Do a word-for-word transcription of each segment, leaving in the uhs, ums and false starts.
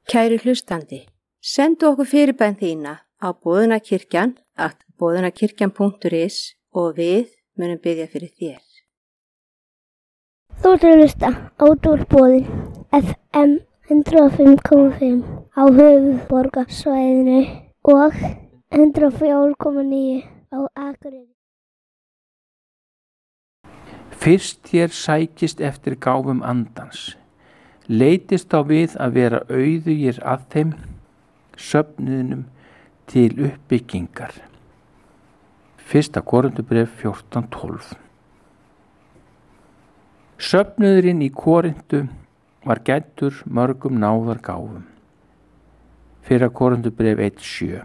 Kæri hlustandi, sendu okkur fyrirbæn þína á boðunarkirkjan at boðunarkirkjan punktur is og við munum biðja fyrir þér. Þú ert að hlusta á Útvarpsboðin F M hundrað og fimm komma fimm á höfuðborgarsvæðinu og hundrað og fjögur komma níu á Akureyri. Fyrst þér sækist eftir gáfum andans, leitist þá við að vera auðugir að þeim söfnuðinum til uppbyggingar. Fyrsta Korinthubréf fjórtán tólf. Söfnuðurinn í Korintu var gæddur mörgum náðargáfum. Fyrsta Korinthubréf eitt sjö.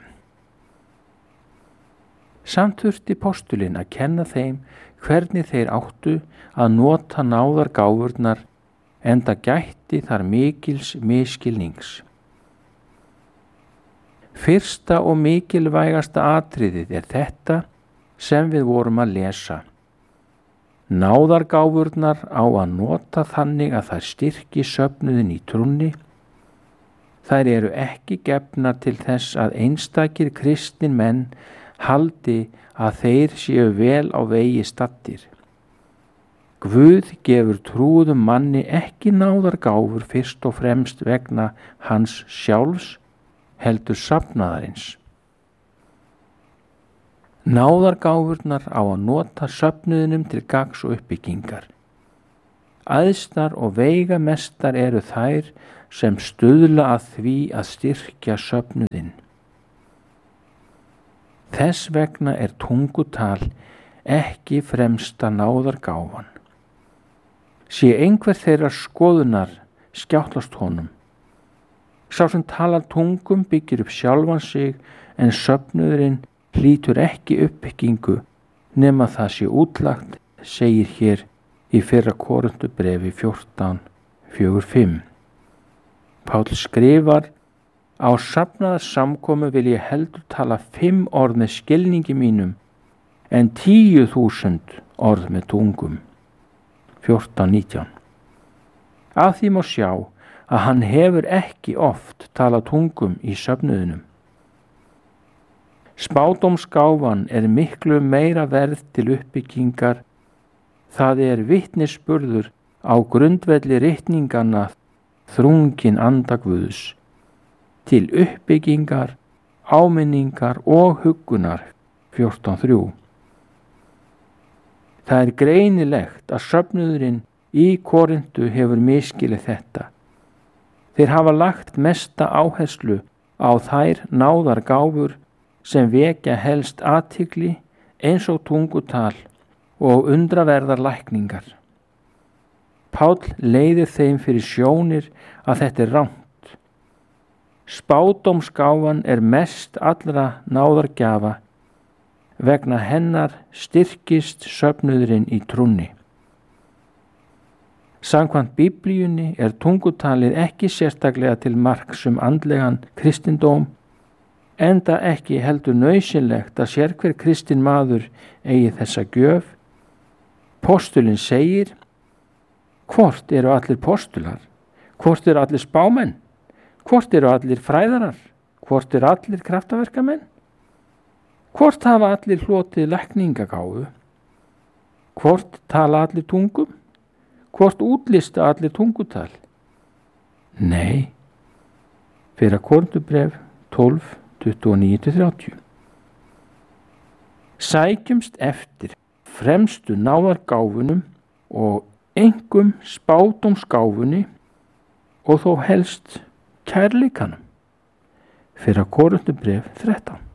Samt þurfti postulinn að kenna þeim hvernig þeir áttu að nota náðargáfurnar, enda gætti þar mikils misskilnings. Fyrsta og mikilvægasta atriðið er þetta sem við vorum að lesa. Náðargáfurnar á að nota þannig að þær styrki söfnuðin í trúnni. Þær eru ekki gefnar til þess að einstakir kristnir menn haldi að þeir séu vel á vegi staddir. Guð gefur trúðum manni ekki náðargáfur fyrst og fremst vegna hans sjálfs, heldur safnaðarins. Náðargáfurnar á að nota söfnuðinum til gagns og uppbyggingar. Æðstar og veigamestar eru þær sem stuðla að því að styrkja söfnuðinn. Þess vegna er tungutal ekki fremsta náðargáfan. Sé einhver þeirra skoðunar skjáttlast honum. Sá sem talar tungum byggir upp sjálfan sig, en söfnuðurinn hlýtur ekki uppbyggingu nema það sé útlagt, segir hér í fyrra Korinthubréfi fjórtán fjögur fimm. Páll skrifar: Á safnaðarsamkomu vil ég heldur tala fimm orð með skilningi mínum en tíu þúsund orð með tungum. fjórtán nítján. Af því má sjá að hann hefur ekki oft talað tungum í söfnuðinum. Spádómsgáfan er miklu meira verð til uppbyggingar. Það er vitnisburður á grundvelli ritninganna þrungin anda Guðs, til uppbyggingar, áminningar og huggunar. fjórtán þrjú. Það er greinilegt að söfnuðurinn í Korintu hefur misskilið þetta. Þeir hafa lagt mesta áherslu á þær náðargáfur sem vekja helst athygli, eins og tungutal og undraverðar lækningar. Páll leiðir þeim fyrir sjónir að þetta er rangt. Spádómsgáfan er mest allra náðargjafa, vegna hennar styrkist söfnuðurinn í trúnni. Samkvæmt Biblíunni er tungutalið ekki sérstaklega til marks um andlegan kristindóm, enda ekki heldur nauðsynlegt að sérhver kristinn maður eigi þessa gjöf. Postulinn segir: hvort eru allir postular? Hvort eru allir spámenn? Hvort eru allir fræðarar? Hvort eru allir kraftaverkamenn? Hvort hafa allir hlotið lækningagáfu? Hvort tala allir tungum? Hvort útlista allir tungutal? Nei. Fyrra Korinthubréf tólf tuttugu og níu til þrjátíu. Sækjumst eftir fremstu náðargáfunum og einkum spádómsgáfunni og þó helst kærleikanum. Fyrra Korinthubréf þrettán.